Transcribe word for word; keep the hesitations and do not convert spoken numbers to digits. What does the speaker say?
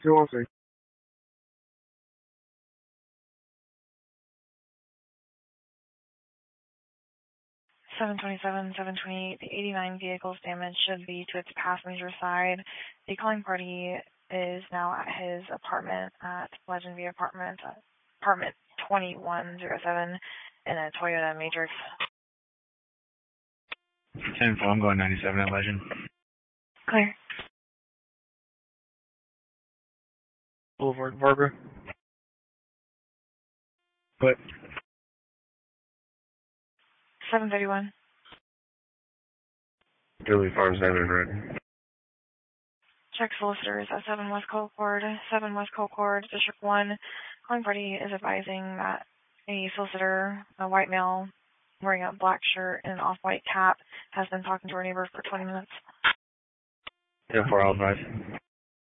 two one six. seven twenty-seven, seven twenty-eight, the eighty-nine vehicles damage should be to its passenger side. The calling party is now at his apartment at Legend View Apartment, uh, apartment twenty-one oh seven in a Toyota Matrix. ten four, I'm going ninety-seven at Legend. Clear. Boulevard, Varga. What? seven thirty-one. Billy Farms Avenue, right? Check solicitors at seven West Colcord, seven West Colcord, District one. Calling party is advising that a solicitor, a white male, wearing a black shirt and an off-white cap, has been talking to our neighbor for twenty minutes. ten four, I'll advise.